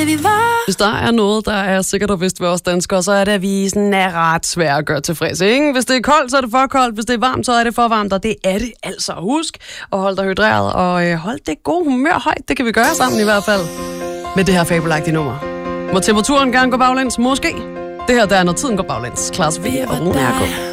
Hvis der er noget, der er sikkert og vist ved os danskere, så er det, at vi sådan er ret svære at gøre tilfredse, ikke? Hvis det er koldt, så er det for koldt. Hvis det er varmt, så er det for varmt. Og det er det altså. Husk at holde dig hydreret og hold det gode humør højt. Det kan vi gøre sammen i hvert fald med det her fabelagtige nummer. Må temperaturen gerne gå baglæns? Måske. Det her, der er, når tiden går baglæns. Klaas V og Rune R.K.